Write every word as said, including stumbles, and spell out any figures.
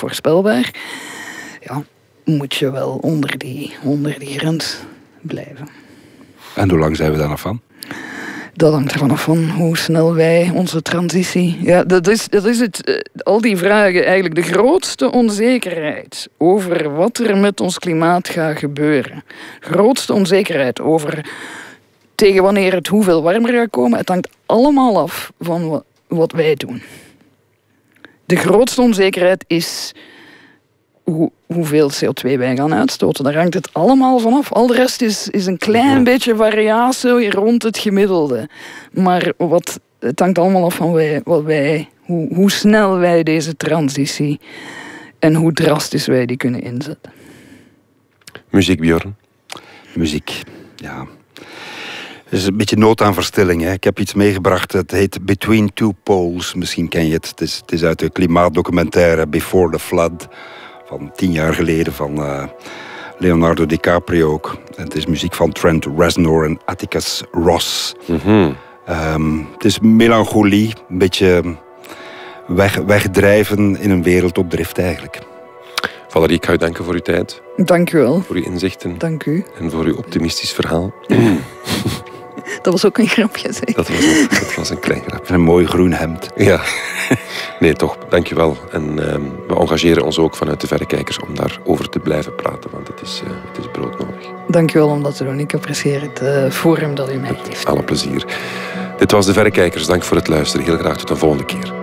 voorspelbaar, ja, moet je wel onder die, onder die grens blijven. En hoe lang zijn we daar nog van? Dat hangt ervan af van hoe snel wij onze transitie... Ja, dat is, dat is het. Al die vragen, eigenlijk de grootste onzekerheid over wat er met ons klimaat gaat gebeuren. Grootste onzekerheid over tegen wanneer het hoeveel warmer gaat komen. Het hangt allemaal af van wat, wat wij doen. De grootste onzekerheid is hoe, hoeveel C O twee wij gaan uitstoten. Daar hangt het allemaal vanaf. Al de rest is, is een klein ja. beetje variatie rond het gemiddelde. Maar wat, het hangt allemaal af van wij, wat wij, hoe, hoe snel wij deze transitie en hoe drastisch wij die kunnen inzetten. Muziek, Björn? Muziek, ja. Het is een beetje nood aan verstilling. Hè. Ik heb iets meegebracht, het heet Between Two Poles. Misschien ken je het. Het is, het is uit de klimaatdocumentaire Before the Flood. Van tien jaar geleden van uh, Leonardo DiCaprio ook. En het is muziek van Trent Reznor en Atticus Ross. Mm-hmm. Um, het is melancholie, een beetje weg, wegdrijven in een wereld op drift eigenlijk. Valerie, ik ga u danken voor uw tijd. Dank u wel. Voor uw inzichten. Dank u. En voor uw optimistisch verhaal. Dat was ook een grapje, zeg. Dat was een, dat was een klein grapje. Een mooi groen hemd. Ja. Nee, toch, dank je wel. En um, we engageren ons ook vanuit de Verrekijkers om daarover te blijven praten, want het is, uh, het is broodnodig. Dank u wel om dat te doen. Ik apprecieer het uh, forum dat u mij geeft. Alle plezier. Dit was de Verrekijkers. Dank voor het luisteren. Heel graag tot een volgende keer.